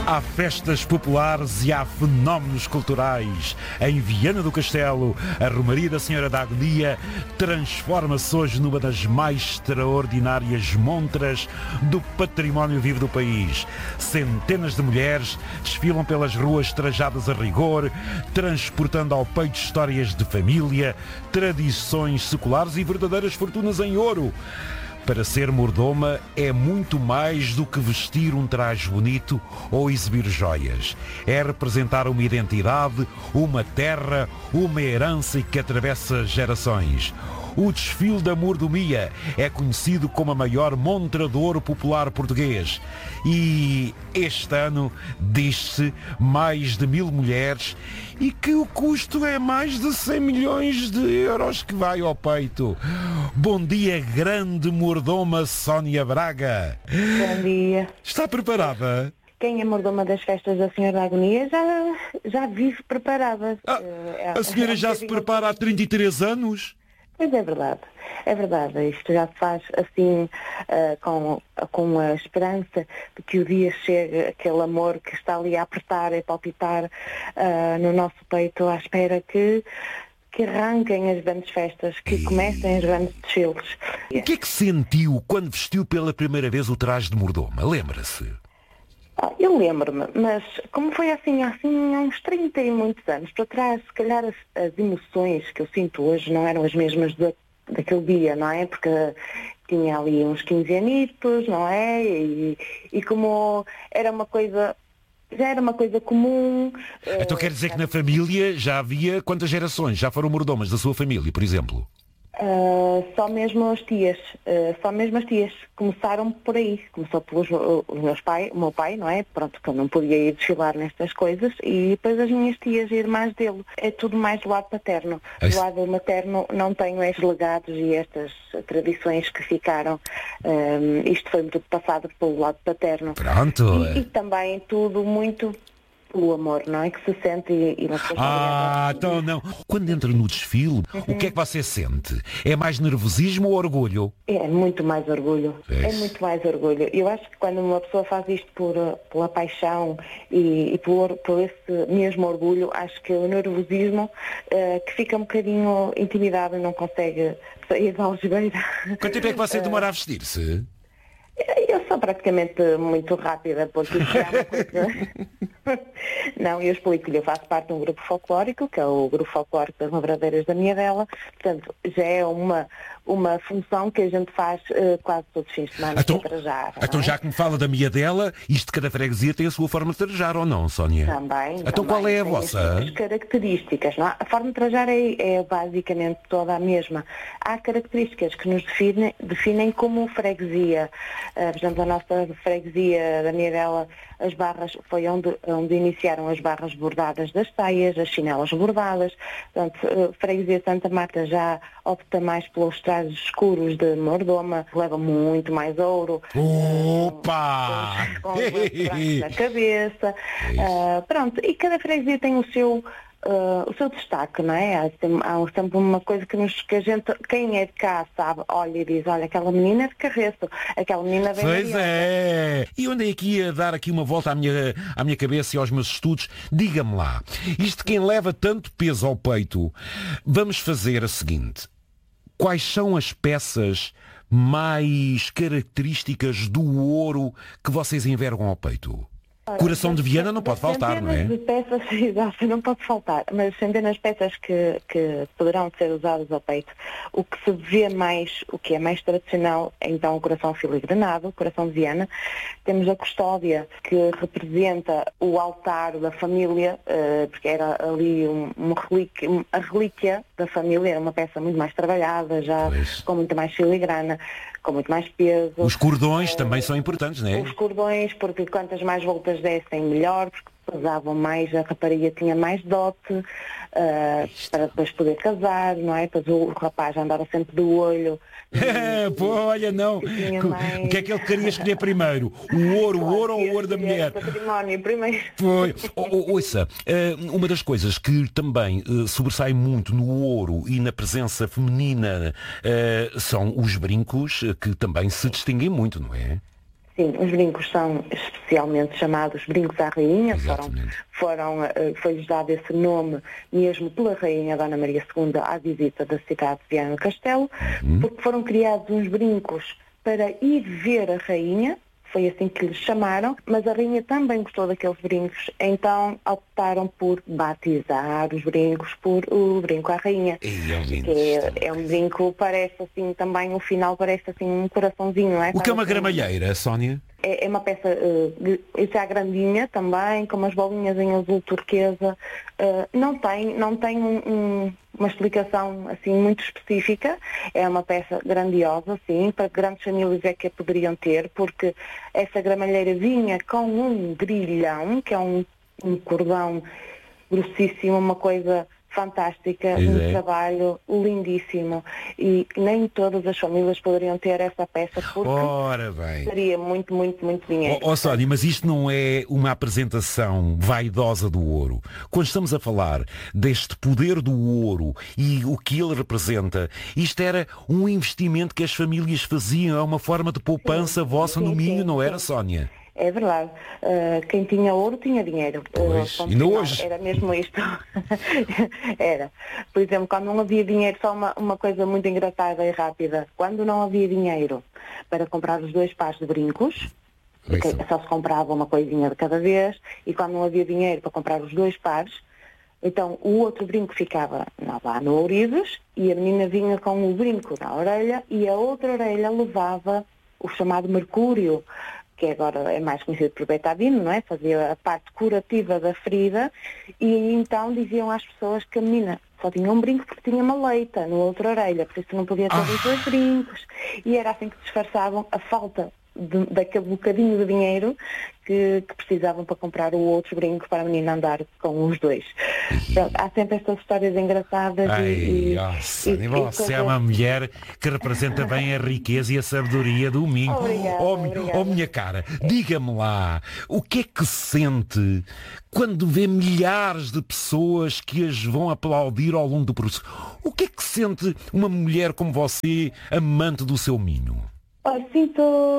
Há festas populares e há fenómenos culturais. Em Viana do Castelo, a Romaria da Senhora da Agonia transforma-se hoje numa das mais extraordinárias montras do património vivo do país. Centenas de mulheres desfilam pelas ruas trajadas a rigor, transportando ao peito histórias de família, tradições seculares e verdadeiras fortunas em ouro. Para ser mordoma é muito mais do que vestir um traje bonito ou exibir joias. É representar uma identidade, uma terra, uma herança que atravessa gerações. O desfile da mordomia é conhecido como a maior montra de ouro popular português. E este ano diz-se mais de 1000 mulheres e que o custo é mais de 100 milhões de euros que vai ao peito. Bom dia, grande mordoma Sónia Braga. Bom dia. Está preparada? Quem é mordoma das festas da Senhora da Agonia já vive preparada. A senhora já se prepara há 33 anos? Pois é verdade. É verdade. Isto já se faz assim, com a esperança de que o dia chegue, aquele amor que está ali a apertar e palpitar no nosso peito, à espera que arranquem as grandes festas, que comecem os grandes desfiles. O que é que sentiu quando vestiu pela primeira vez o traje de mordoma? Lembra-se? Eu lembro-me, mas como foi assim há uns 30 e muitos anos para trás, se calhar as emoções que eu sinto hoje não eram as mesmas daquele dia, não é? Porque tinha ali uns 15 anitos, não é? E como era uma coisa... Já era uma coisa comum. Então quer dizer que na família já havia quantas gerações? Já foram mordomas da sua família, por exemplo? Só mesmo as tias. Começaram por aí. Começou pelos o meu pai, não é? Pronto, que eu não podia ir desfilar nestas coisas. E depois as minhas tias e irmãs dele. É tudo mais do lado paterno. Do lado materno não tenho estes legados e estas tradições que ficaram. Isto foi tudo passado pelo lado paterno. Pronto. E também tudo muito... o amor, não é? Que se sente e não se então não. Quando entra no desfile, o que é que você sente? É mais nervosismo ou orgulho? É muito mais orgulho. É muito mais orgulho. Eu acho que quando uma pessoa faz isto pela paixão e por esse mesmo orgulho, acho que o nervosismo que fica um bocadinho intimidado e não consegue sair da algebeira. Quanto tempo é que você demora a vestir-se? Eu sou praticamente muito rápida, porque isso é uma coisa... Não, eu explico-lhe, eu faço parte de um grupo folclórico, que é o Grupo Folclórico das Lavradeiras da Miadela, portanto, já é uma função que a gente faz quase todos os fins de semana para trajar. Então já que me fala da Miadela, isto de cada freguesia tem a sua forma de trajar, ou não, Sónia? Também. Então qual é a vossa? As características, não é? A forma de trajar é basicamente toda a mesma. Há características que nos definem como freguesia. Por exemplo, a nossa freguesia da Miadela, as barras, foi onde iniciaram as barras bordadas das saias, as chinelas bordadas. Portanto, freguesia Santa Marta já opta mais pelos trajes escuros de mordoma, que levam muito mais ouro. Opa! Com na cabeça. Pronto, e cada freguesia tem o seu destaque, não é? Há sempre uma coisa que a gente, quem é de cá sabe, olha e diz, olha, aquela menina é de Carreço, aquela menina vem Pois é! E eu andei aqui a dar aqui uma volta à minha cabeça e aos meus estudos. Diga-me lá, isto de quem leva tanto peso ao peito, vamos fazer a seguinte. Quais são as peças mais características do ouro que vocês envergam ao peito? Coração de Viana não pode faltar, não é? Centenas de peças, exato, não pode faltar, mas centenas de peças que poderão ser usadas ao peito. O que se vê mais, o que é mais tradicional, é então o coração filigranado, o coração de Viana. Temos a custódia, que representa o altar da família, porque era ali a relíquia da família, era uma peça muito mais trabalhada, já com muito mais filigrana, com muito mais peso. Os cordões também são importantes, não é? Os cordões, porque quantas mais voltas dessem, melhor, porque pesavam mais, a rapariga tinha mais dote para depois poder casar, não é? Depois o rapaz andava sempre do olho. Pô, olha, não. O que é que ele queria escolher primeiro? O ouro ou o ouro da mulher? O património primeiro. Foi. Ouça, uma das coisas que também sobressai muito no ouro e na presença feminina são os brincos, que também se distinguem muito, não é? Sim, os brincos são especialmente chamados brincos à rainha, foi-lhes dado esse nome mesmo pela rainha Dona Maria II à visita da cidade de Viana do Castelo, porque foram criados uns brincos para ir ver a rainha, foi assim que lhes chamaram, mas a rainha também gostou daqueles brincos, então optaram por batizar os brincos por o brinco à rainha. É um brinco, parece assim, também o final parece assim um coraçãozinho, não é? O que é uma gramalheira, Sónia? É uma peça já grandinha também, com umas bolinhas em azul turquesa. Não tem uma explicação assim muito específica. É uma peça grandiosa, sim, para grandes famílias é que a poderiam ter, porque essa gramalheira vinha com um grilhão, que é um cordão grossíssimo, uma coisa fantástica, um trabalho lindíssimo, e nem todas as famílias poderiam ter essa peça porque seria muito, muito, muito dinheiro. Sónia, mas isto não é uma apresentação vaidosa do ouro. Quando estamos a falar deste poder do ouro e o que ele representa, isto era um investimento que as famílias faziam, é uma forma de poupança vossa no Minho, não era, Sónia? É verdade. Quem tinha ouro tinha dinheiro. Ainda hoje. Era mesmo isto. Era. Por exemplo, quando não havia dinheiro, só uma coisa muito engraçada e rápida. Quando não havia dinheiro para comprar os 2 pares de brincos, só se comprava uma coisinha de cada vez, e quando não havia dinheiro para comprar os 2 pares, então o outro brinco ficava lá no ourives e a menina vinha com o brinco na orelha e a outra orelha levava o chamado mercúrio, que agora é mais conhecido por betadine, não é? Fazia a parte curativa da ferida, e então diziam às pessoas que a menina só tinha um brinco porque tinha uma leita na outra orelha, por isso não podia ter os 2 brincos. E era assim que disfarçavam a falta daquele bocadinho de dinheiro que precisavam para comprar o outro brinco para a menina andar com os 2. Pronto, há sempre estas histórias engraçadas. Você é uma mulher que representa bem a riqueza e a sabedoria do Minho. Obrigada. Minha cara, diga-me lá, o que é que sente quando vê milhares de pessoas que as vão aplaudir ao longo do processo? O que é que sente uma mulher como você, amante do seu Minho? Sinto...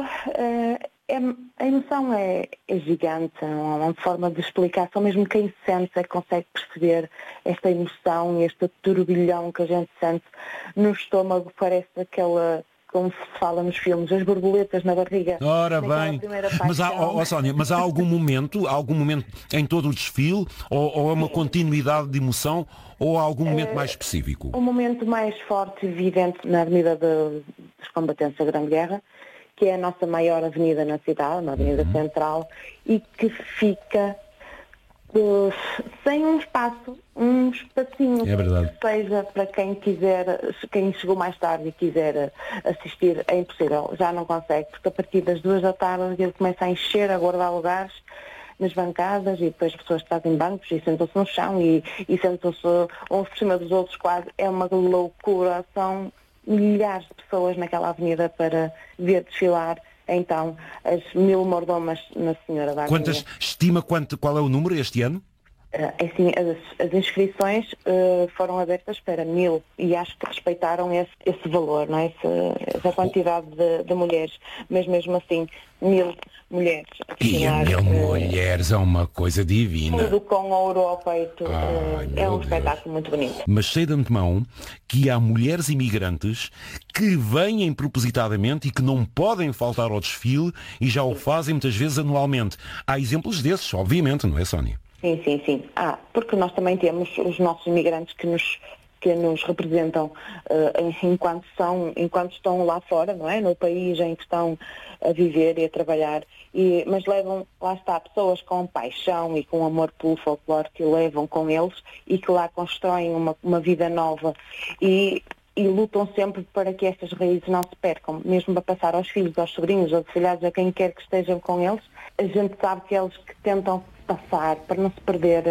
a emoção é gigante, não há uma forma de explicar, só mesmo quem sente é que consegue perceber esta emoção, este turbilhão que a gente sente no estômago, parece aquela, como se fala nos filmes, as borboletas na barriga. Ora bem, mas há algum momento em todo o desfile, ou é uma continuidade de emoção, ou há algum momento mais específico? O momento mais forte e evidente na Avenida dos Combatentes da Grande Guerra, que é a nossa maior avenida na cidade, na Avenida Central, e que fica sem um espaço, um espacinho, que seja para quem quiser, quem chegou mais tarde e quiser assistir, é impossível, já não consegue, porque a partir das 2 da tarde ele começa a encher, a guardar lugares nas bancadas, e depois as pessoas fazem bancos e sentam-se no chão e sentam-se uns por cima dos outros quase. É uma loucura, são milhares de pessoas naquela avenida para ver desfilar então as 1000 mordomas na Senhora da Agonia. Estima qual é o número este ano? Assim, as inscrições foram abertas para 1000 e acho que respeitaram esse valor, não é? Essa quantidade de mulheres, mas mesmo assim 1000 mulheres. E 1000 mulheres é uma coisa divina. Tudo com ouro ao peito, é um espetáculo muito bonito. Mas sei de antemão que há mulheres imigrantes que vêm propositadamente e que não podem faltar ao desfile e já o fazem muitas vezes anualmente. Há exemplos desses, obviamente, não é, Sónia? Sim. Porque nós também temos os nossos imigrantes que nos representam enquanto estão lá fora, não é? No país em que estão a viver e a trabalhar. Mas levam, lá está, pessoas com paixão e com amor pelo folclore que levam com eles e que lá constroem uma vida nova e lutam sempre para que estas raízes não se percam, mesmo para passar aos filhos, aos sobrinhos, aos filhados, a quem quer que estejam com eles. A gente sabe que eles que tentam passar para não se perder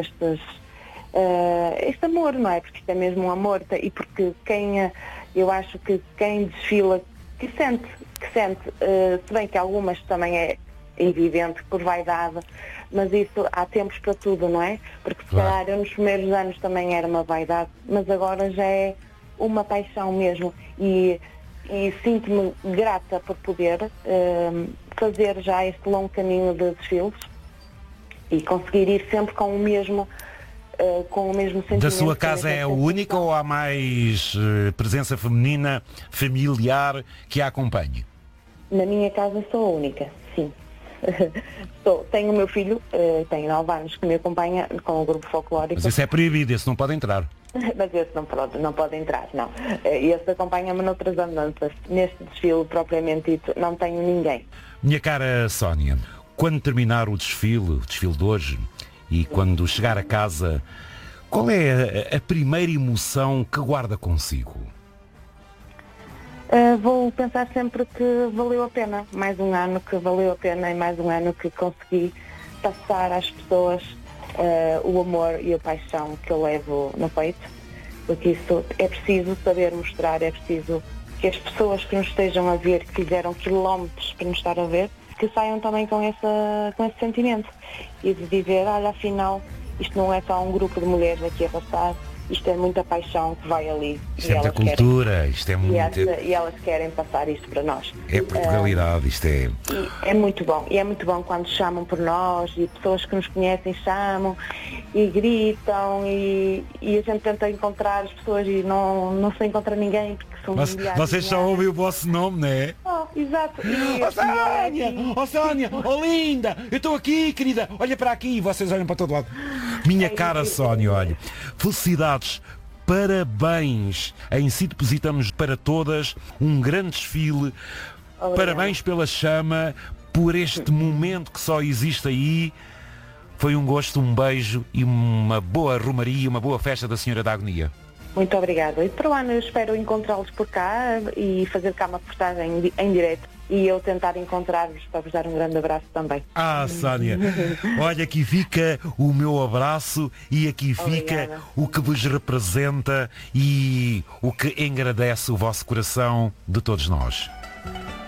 este amor, não é? Porque isto é mesmo um amor, e porque eu acho que quem desfila, que sente, se bem que algumas também é evidente por vaidade, mas isso há tempos para tudo, não é? Porque se calhar eu nos primeiros anos também era uma vaidade, mas agora já é uma paixão mesmo, e sinto-me grata por poder fazer já este longo caminho de desfiles e conseguir ir sempre com o mesmo sentimento. Da sua casa é a única ou há mais presença feminina, familiar, que a acompanhe? Na minha casa sou a única, sim. Tenho o meu filho, tem 9 anos, que me acompanha com o grupo folclórico. Mas isso é proibido, esse não pode entrar. Mas esse não pode entrar, não. Esse acompanha-me noutras andanças. Neste desfile, propriamente dito, não tenho ninguém. Minha cara Sónia, quando terminar o desfile de hoje, e quando chegar a casa, qual é a primeira emoção que guarda consigo? Vou pensar sempre que valeu a pena. Mais um ano que valeu a pena e mais um ano que consegui passar às pessoas o amor e a paixão que eu levo no peito. Porque isso é preciso saber mostrar, é preciso que as pessoas que nos estejam a ver, que fizeram quilómetros para nos estar a ver, que saiam também com esse sentimento. E de dizer, olha, afinal, isto não é só um grupo de mulheres aqui a passar, isto é muita paixão que vai ali. Isto é muita cultura, isto é muito... E elas querem passar isto para nós. É Portugalidade, isto é... É muito bom, e é muito bom quando chamam por nós, e pessoas que nos conhecem chamam, e gritam, e a gente tenta encontrar as pessoas e não se encontra ninguém, porque são milhares. Vocês só ouvem o vosso nome, não é? Exato. Oh Sónia, oh linda, eu estou aqui, querida, olha para aqui, e vocês olham para todo lado. Minha cara Sónia, olha, felicidades, parabéns, em si depositamos para todas um grande desfile. Obrigada. Parabéns pela chama, por este momento que só existe aí. Foi um gosto, um beijo e uma boa romaria, uma boa festa da Senhora da Agonia. Muito obrigada. E para o ano eu espero encontrá-los por cá e fazer cá uma postagem em direto e eu tentar encontrar-vos para vos dar um grande abraço também. Sónia, olha, aqui fica o meu abraço e aqui fica Obrigada. O que vos representa e o que engrandece o vosso coração de todos nós.